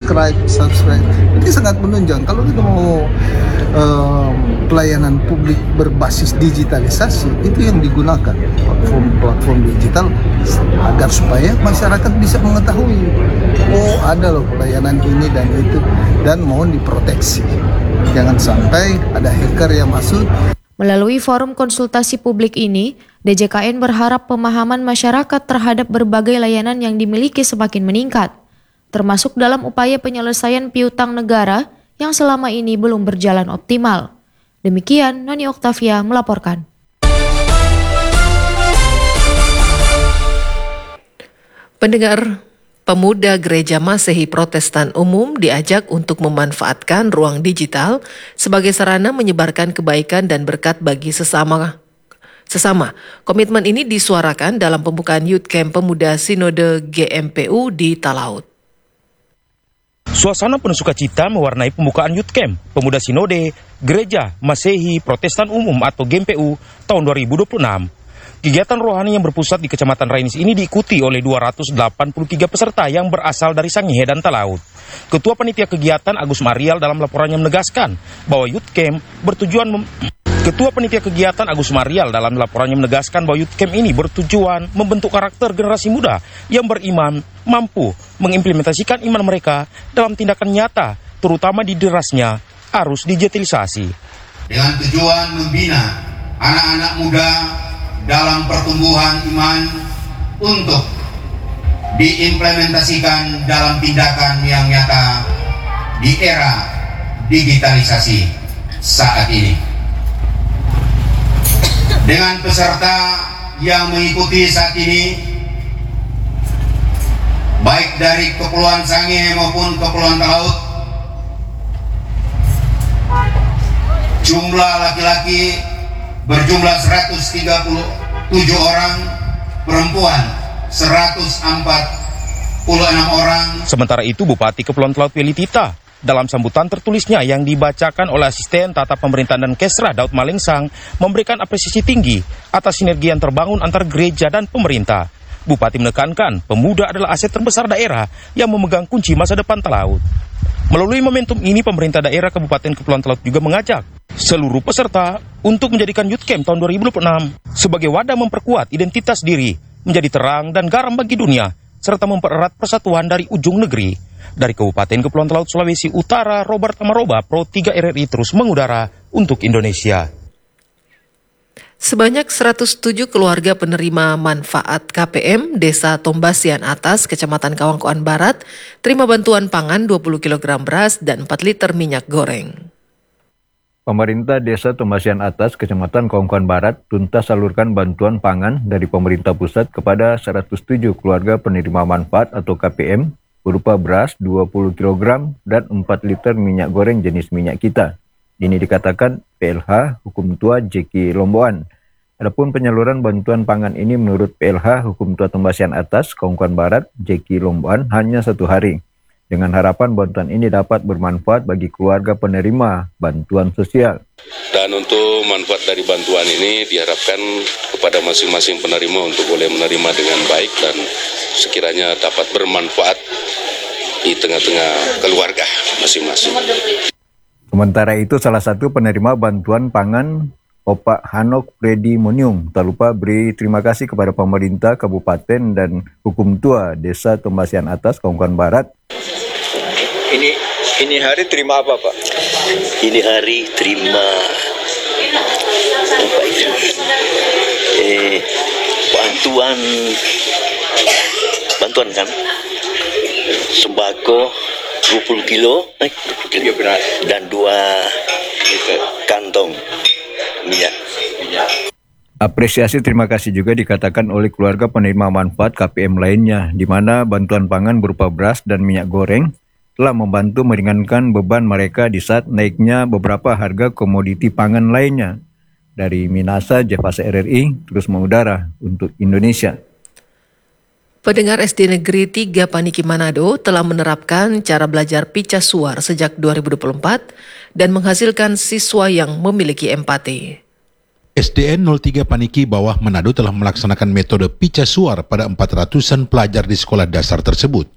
subscribe. Ini sangat menunjang kalau kita mau pelayanan publik berbasis digitalisasi, itu yang digunakan platform digital agar supaya masyarakat bisa mengetahui, oh ada loh pelayanan ini dan itu, dan mohon diproteksi. Jangan sampai ada hacker yang masuk. Melalui forum konsultasi publik ini, DJKN berharap pemahaman masyarakat terhadap berbagai layanan yang dimiliki semakin meningkat, termasuk dalam upaya penyelesaian piutang negara yang selama ini belum berjalan optimal. Demikian, Noni Oktavia melaporkan. Pendengar, pemuda Gereja Masehi Protestan Umum diajak untuk memanfaatkan ruang digital sebagai sarana menyebarkan kebaikan dan berkat bagi sesama. Komitmen ini disuarakan dalam pembukaan Youth Camp Pemuda Sinode GMPU di Talaut. Suasana penuh sukacita mewarnai pembukaan Youth Camp Pemuda Sinode Gereja Masehi Protestan Umum atau GMPU tahun 2026. Kegiatan rohani yang berpusat di Kecamatan Rainis ini diikuti oleh 283 peserta yang berasal dari Sangihe dan Talaut. Ketua Panitia Kegiatan Agus Marial dalam laporannya menegaskan bahwa Youth Camp Youth Camp ini bertujuan membentuk karakter generasi muda yang beriman, mampu mengimplementasikan iman mereka dalam tindakan nyata, terutama di derasnya arus digitalisasi. Dengan tujuan membina anak-anak muda dalam pertumbuhan iman untuk diimplementasikan dalam tindakan yang nyata di era digitalisasi saat ini. Dengan peserta yang mengikuti saat ini, baik dari Kepulauan Sangihe maupun Kepulauan Talaut, jumlah laki-laki berjumlah 137 orang, perempuan 146 orang. Sementara itu, Bupati Kepulauan Talaut Willy Tita dalam sambutan tertulisnya yang dibacakan oleh Asisten Tata Pemerintahan dan Kesra Daud Malengsang memberikan apresiasi tinggi atas sinergi yang terbangun antar gereja dan pemerintah. Bupati menekankan pemuda adalah aset terbesar daerah yang memegang kunci masa depan Talaut. Melalui momentum ini, pemerintah daerah Kabupaten Kepulauan Talaut juga mengajak seluruh peserta untuk menjadikan Youth Camp tahun 2026 sebagai wadah memperkuat identitas diri, menjadi terang dan garam bagi dunia, serta mempererat persatuan dari ujung negeri. Dari Kabupaten Kepulauan Talaut, Sulawesi Utara, Robert Amaroba, Pro 3 RRI terus mengudara untuk Indonesia. Sebanyak 107 keluarga penerima manfaat KPM Desa Tombasian Atas, Kecamatan Kawangkoan Barat, terima bantuan pangan 20 kg beras dan 4 liter minyak goreng. Pemerintah Desa Tombasian Atas, Kecamatan Kawangkoan Barat, tuntas salurkan bantuan pangan dari pemerintah pusat kepada 107 keluarga penerima manfaat atau KPM, berupa beras 20 kg dan 4 liter minyak goreng jenis minyak kita. Ini dikatakan PLH Hukum Tua Jeki Lomboan. Adapun penyaluran bantuan pangan ini menurut PLH Hukum Tua Tombasian Atas, Kawangkoan Barat, Jeki Lomboan hanya 1 hari. Dengan harapan bantuan ini dapat bermanfaat bagi keluarga penerima bantuan sosial. Dan untuk manfaat dari bantuan ini diharapkan kepada masing-masing penerima untuk boleh menerima dengan baik dan sekiranya dapat bermanfaat di tengah-tengah keluarga masing-masing. Sementara itu, salah satu penerima bantuan pangan, Opak Hanok Freddy Monyung, tak lupa beri terima kasih kepada pemerintah kabupaten dan Hukum Tua Desa Tombasian Atas, Kawangkoan Barat. Ini hari terima apa, Pak? Ini hari terima apa itu? Bantuan kan? Sembako 20 kilo beras dan 2 kantong minyak. Apresiasi terima kasih juga dikatakan oleh keluarga penerima manfaat KPM lainnya, di mana bantuan pangan berupa beras dan minyak goreng telah membantu meringankan beban mereka di saat naiknya beberapa harga komoditi pangan lainnya. Dari Minasa, Jefasa RRI terus mengudara untuk Indonesia. Pendengar SD Negeri 3 Paniki Manado telah menerapkan cara belajar picah suar sejak 2024 dan menghasilkan siswa yang memiliki empati. SDN 03 Paniki Bawah Manado telah melaksanakan metode picah suar pada 400-an pelajar di sekolah dasar tersebut.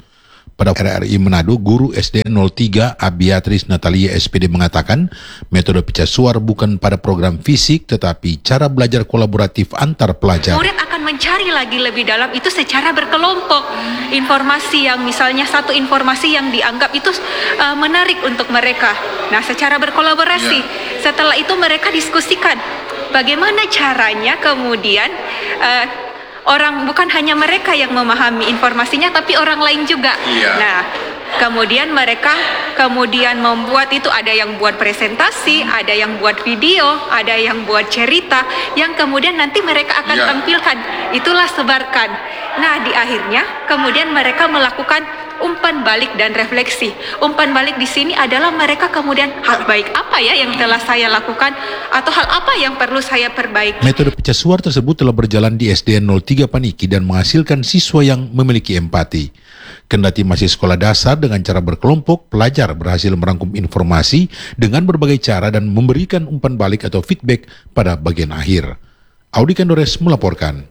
Pada RRI Manado, Guru SD 03 Beatrice Natalia SPD mengatakan metode pecah suar bukan pada program fisik tetapi cara belajar kolaboratif antar pelajar. Murid akan mencari lagi lebih dalam itu secara berkelompok. Informasi yang misalnya satu informasi yang dianggap itu menarik untuk mereka. Nah, secara berkolaborasi. Setelah itu mereka diskusikan bagaimana caranya kemudian orang, bukan hanya mereka yang memahami informasinya, tapi orang lain juga. Nah, kemudian mereka membuat itu, ada yang buat presentasi, ada yang buat video, ada yang buat cerita, yang kemudian nanti mereka akan tampilkan. Itulah sebarkan. Nah, di akhirnya kemudian mereka melakukan umpan balik dan refleksi. Umpan balik di sini adalah mereka kemudian hal baik apa ya yang telah saya lakukan atau hal apa yang perlu saya perbaiki. Metode pecah suar tersebut telah berjalan di SDN 03 Paniki dan menghasilkan siswa yang memiliki empati. Kendati masih sekolah dasar, dengan cara berkelompok, pelajar berhasil merangkum informasi dengan berbagai cara dan memberikan umpan balik atau feedback pada bagian akhir. Audi Kandores melaporkan.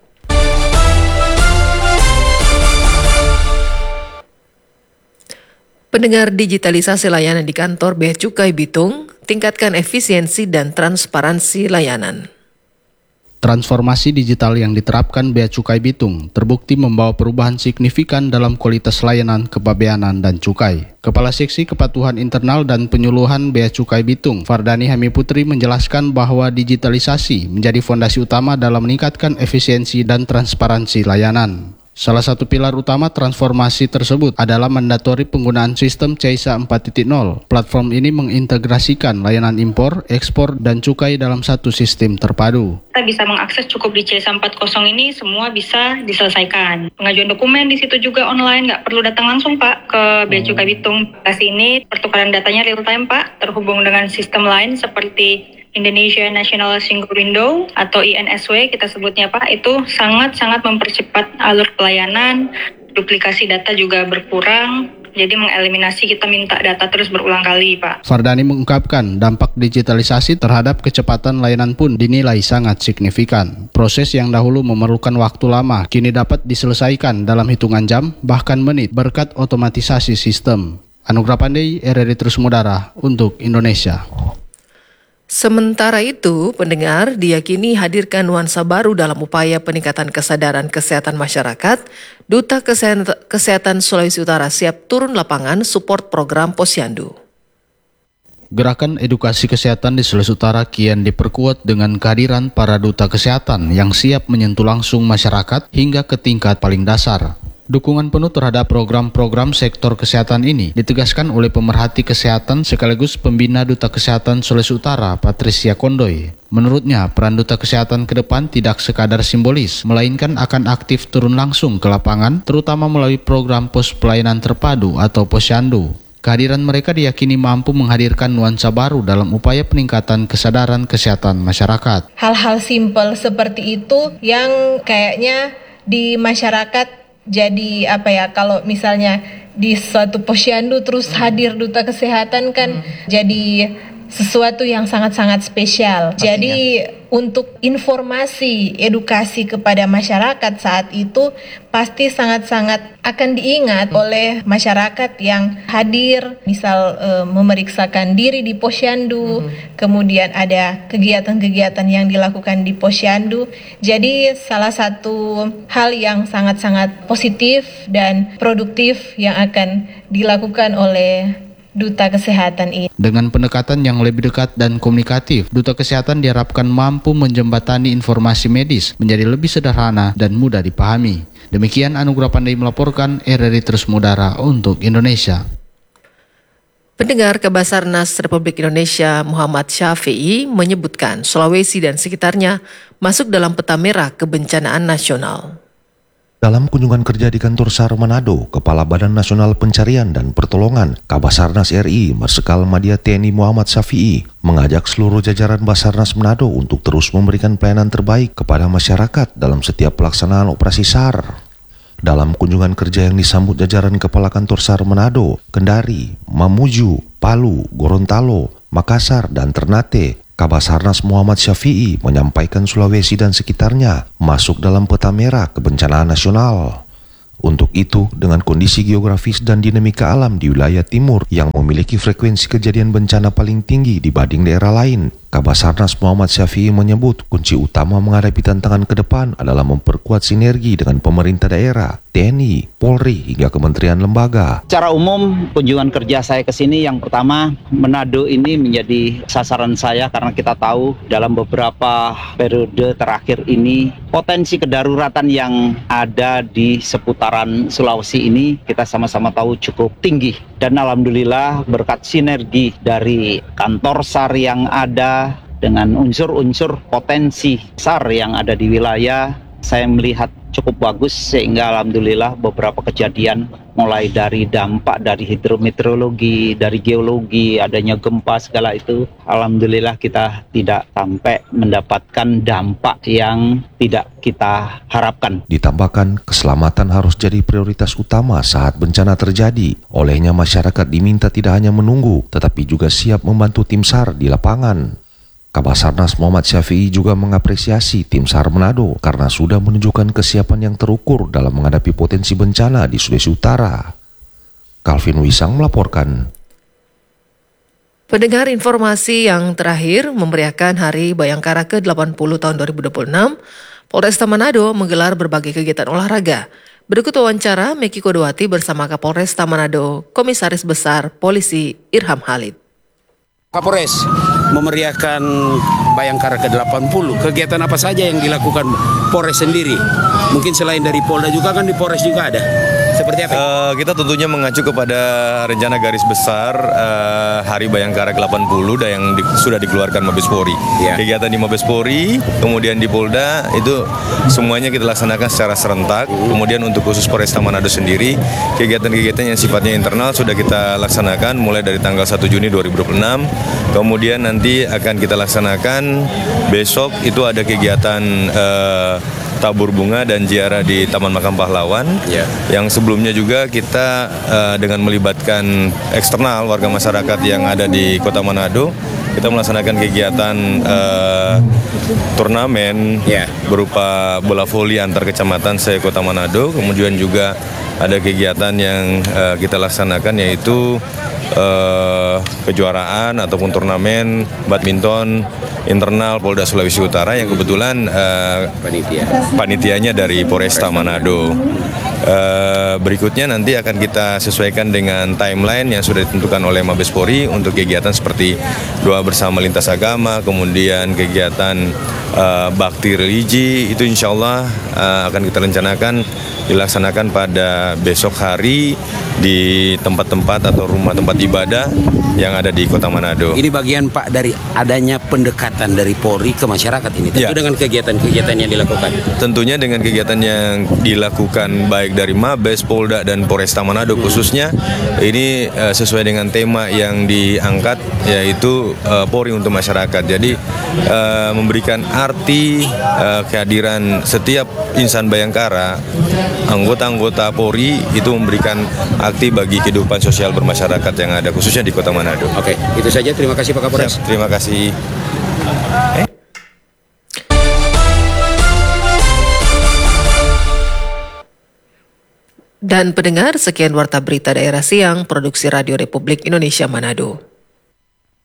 Pendengar, digitalisasi layanan di kantor Bea Cukai Bitung, tingkatkan efisiensi dan transparansi layanan. Transformasi digital yang diterapkan Bea Cukai Bitung terbukti membawa perubahan signifikan dalam kualitas layanan kepabeanan dan cukai. Kepala Seksi Kepatuhan Internal dan Penyuluhan Bea Cukai Bitung, Fardani Hami Putri, menjelaskan bahwa digitalisasi menjadi fondasi utama dalam meningkatkan efisiensi dan transparansi layanan. Salah satu pilar utama transformasi tersebut adalah mandatori penggunaan sistem CISA 4.0. Platform ini mengintegrasikan layanan impor, ekspor, dan cukai dalam satu sistem terpadu. Kita bisa mengakses cukup di CISA 4.0 ini, semua bisa diselesaikan. Pengajuan dokumen di situ juga online, nggak perlu datang langsung Pak ke Bea Cukai Bitung. Di sini pertukaran datanya real time Pak, terhubung dengan sistem lain seperti Indonesia National Single Window atau INSW kita sebutnya Pak, itu sangat-sangat mempercepat alur pelayanan, duplikasi data juga berkurang, jadi mengeliminasi kita minta data terus berulang kali Pak. Fardani mengungkapkan dampak digitalisasi terhadap kecepatan layanan pun dinilai sangat signifikan. Proses yang dahulu memerlukan waktu lama kini dapat diselesaikan dalam hitungan jam, bahkan menit berkat otomatisasi sistem. Anugrah Pandey, RRI Terus Mudara untuk Indonesia. Sementara itu, pendengar, diyakini hadirkan nuansa baru dalam upaya peningkatan kesadaran kesehatan masyarakat, Duta Kesehatan Sulawesi Utara siap turun lapangan support program Posyandu. Gerakan edukasi kesehatan di Sulawesi Utara kian diperkuat dengan kehadiran para duta kesehatan yang siap menyentuh langsung masyarakat hingga ke tingkat paling dasar. Dukungan penuh terhadap program-program sektor kesehatan ini ditegaskan oleh pemerhati kesehatan sekaligus pembina Duta Kesehatan Sulawesi Utara, Patricia Kondoy. Menurutnya, peran duta kesehatan ke depan tidak sekadar simbolis, melainkan akan aktif turun langsung ke lapangan, terutama melalui program pos pelayanan terpadu atau Posyandu. Kehadiran mereka diyakini mampu menghadirkan nuansa baru dalam upaya peningkatan kesadaran kesehatan masyarakat. Hal-hal simpel seperti itu yang kayaknya di masyarakat jadi kalau misalnya di suatu posyandu terus hadir duta kesehatan kan jadi sesuatu yang sangat-sangat spesial. Pastinya. Jadi untuk informasi edukasi kepada masyarakat saat itu pasti sangat-sangat akan diingat oleh masyarakat yang hadir, misal memeriksakan diri di posyandu, kemudian ada kegiatan-kegiatan yang dilakukan di posyandu. Jadi salah satu hal yang sangat-sangat positif dan produktif yang akan dilakukan oleh Duta Kesehatan ini. Dengan pendekatan yang lebih dekat dan komunikatif, Duta Kesehatan diharapkan mampu menjembatani informasi medis menjadi lebih sederhana dan mudah dipahami. Demikian Anugrah Pandey melaporkan, RRI Terus Mudara untuk Indonesia. Pendengar, Kabasarnas Republik Indonesia Muhammad Syafi'i menyebutkan Sulawesi dan sekitarnya masuk dalam peta merah kebencanaan nasional. Dalam kunjungan kerja di kantor SAR Manado, Kepala Badan Nasional Pencarian dan Pertolongan Kabasarnas RI Marsikal Madya TNI Muhammad Syafi'i mengajak seluruh jajaran Basarnas Manado untuk terus memberikan pelayanan terbaik kepada masyarakat dalam setiap pelaksanaan operasi SAR. Dalam kunjungan kerja yang disambut jajaran Kepala Kantor SAR Manado, Kendari, Mamuju, Palu, Gorontalo, Makassar, dan Ternate, Kabasarnas Muhammad Syafi'i menyampaikan Sulawesi dan sekitarnya masuk dalam peta merah kebencanaan nasional. Untuk itu, dengan kondisi geografis dan dinamika alam di wilayah timur yang memiliki frekuensi kejadian bencana paling tinggi dibanding daerah lain, Kabasarnas Muhammad Syafi'i menyebut kunci utama menghadapi tantangan ke depan adalah memperkuat sinergi dengan pemerintah daerah, TNI, Polri, hingga kementerian lembaga. Secara umum, kunjungan kerja saya ke sini yang pertama, Manado ini menjadi sasaran saya karena kita tahu dalam beberapa periode terakhir ini potensi kedaruratan yang ada di seputaran Sulawesi ini kita sama-sama tahu cukup tinggi. Dan alhamdulillah berkat sinergi dari kantor SAR yang ada dengan unsur-unsur potensi SAR yang ada di wilayah, saya melihat cukup bagus sehingga alhamdulillah beberapa kejadian mulai dari dampak dari hidrometeorologi, dari geologi, adanya gempa segala itu, alhamdulillah kita tidak sampai mendapatkan dampak yang tidak kita harapkan. Ditambahkan, keselamatan harus jadi prioritas utama saat bencana terjadi. Olehnya masyarakat diminta tidak hanya menunggu, tetapi juga siap membantu tim SAR di lapangan. Kabasarnas Muhammad Syafi'i juga mengapresiasi tim SAR Manado karena sudah menunjukkan kesiapan yang terukur dalam menghadapi potensi bencana di Sulawesi Utara. Calvin Wisang melaporkan. Pendengar, informasi yang terakhir memeriahkan Hari Bayangkara ke-80 tahun 2026, Polresta Manado menggelar berbagai kegiatan olahraga. Berikut wawancara Meki Kodowati bersama Kapolresta Manado, Komisaris Besar Polisi Irham Halid. Kapolres memeriahkan Bayangkara ke-80. Kegiatan apa saja yang dilakukan Polres sendiri? Mungkin selain dari Polda juga kan di Polres juga ada. Seperti apa? Kita tentunya mengacu kepada rencana garis besar Hari Bayangkara ke-80 yang sudah dikeluarkan Mabes Polri. Ya. Kegiatan di Mabes Polri, kemudian di Polda itu semuanya kita laksanakan secara serentak. Kemudian untuk khusus Polresta Manado sendiri, kegiatan-kegiatan yang sifatnya internal sudah kita laksanakan mulai dari tanggal 1 Juni 2026. Kemudian nanti akan kita laksanakan besok itu ada kegiatan tabur bunga dan ziarah di Taman Makam Pahlawan. Yang sebelumnya juga kita dengan melibatkan eksternal warga masyarakat yang ada di Kota Manado, kita melaksanakan kegiatan turnamen berupa bola voli antar kecamatan se-Kota Manado. Kemudian juga ada kegiatan yang kita laksanakan yaitu kejuaraan ataupun turnamen badminton internal Polda Sulawesi Utara yang kebetulan panitianya dari Polresta Manado. Berikutnya nanti akan kita sesuaikan dengan timeline yang sudah ditentukan oleh Mabes Polri untuk kegiatan seperti doa bersama lintas agama, kemudian kegiatan bakti religi, itu insya Allah akan kita rencanakan dilaksanakan pada besok hari di tempat-tempat atau rumah tempat ibadah yang ada di Kota Manado. Ini bagian Pak dari adanya pendekatan dari Polri ke masyarakat ini, tentu dengan kegiatan-kegiatan yang dilakukan. Tentunya dengan kegiatan yang dilakukan baik dari Mabes, Polda, dan Polresta Manado khususnya, ini sesuai dengan tema yang diangkat yaitu Polri untuk masyarakat. Jadi memberikan arti kehadiran setiap insan Bayangkara, anggota-anggota Polri itu memberikan arti bagi kehidupan sosial bermasyarakat yang ada khususnya di Kota Manado. Oke, itu saja. Terima kasih Pak Kapolres. Terima kasih. Dan pendengar, sekian Warta Berita Daerah Siang, Produksi Radio Republik Indonesia Manado.